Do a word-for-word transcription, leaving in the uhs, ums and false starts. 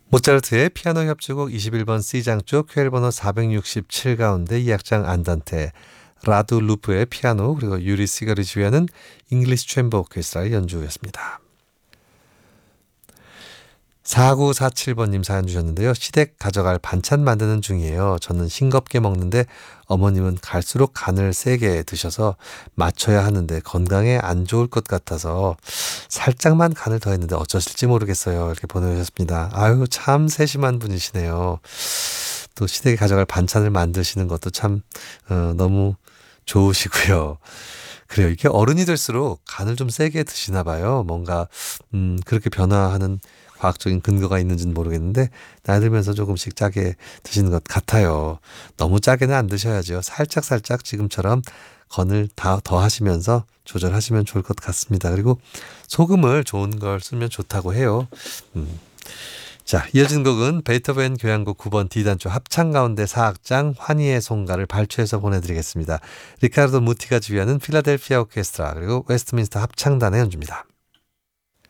모차르트의 피아노 협주곡 이십일 번 C장조 큐엘 번호 사백육십칠 가운데 이 악장 안단테, 라두 루프의 피아노, 그리고 유리 시거리 주연은 잉글리시 챔버 오케스트라의 연주였습니다. 사구사칠 번님 사연 주셨는데요. 시댁 가져갈 반찬 만드는 중이에요. 저는 싱겁게 먹는데 어머님은 갈수록 간을 세게 드셔서 맞춰야 하는데 건강에 안 좋을 것 같아서 살짝만 간을 더했는데 어쩌실지 모르겠어요. 이렇게 보내주셨습니다. 아유, 참 세심한 분이시네요. 또 시댁에 가져갈 반찬을 만드시는 것도 참 어, 너무 좋으시고요. 그래요. 이게 어른이 될수록 간을 좀 세게 드시나 봐요. 뭔가 음, 그렇게 변화하는 과학적인 근거가 있는지는 모르겠는데 나이 들면서 조금씩 짜게 드시는 것 같아요. 너무 짜게는 안 드셔야죠. 살짝살짝 지금처럼 건을 다 더하시면서 조절하시면 좋을 것 같습니다. 그리고 소금을 좋은 걸 쓰면 좋다고 해요. 음. 자, 이어진 곡은 베토벤 교향곡 구 번 D단조 합창 가운데 사 악장 환희의 송가를 발췌해서 보내드리겠습니다. 리카르도 무티가 지휘하는 필라델피아 오케스트라 그리고 웨스트민스터 합창단의 연주입니다.